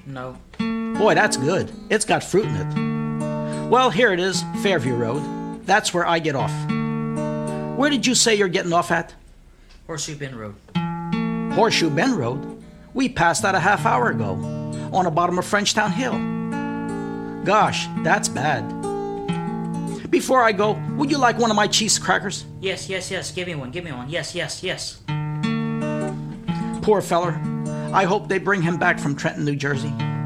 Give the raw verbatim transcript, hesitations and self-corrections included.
No. Boy, that's good. It's got fruit in it. Well, here it is, Fairview Road. That's where I get off. Where did you say you're getting off at? Horseshoe Bend Road. Horseshoe Bend Road? We passed that a half hour ago, on the bottom of Frenchtown Hill. Gosh, that's bad. Before I go, would you like one of my cheese crackers? Yes, yes, yes. Give me one. Give me one. Yes, yes, yes. Poor feller. I hope they bring him back from Trenton, New Jersey.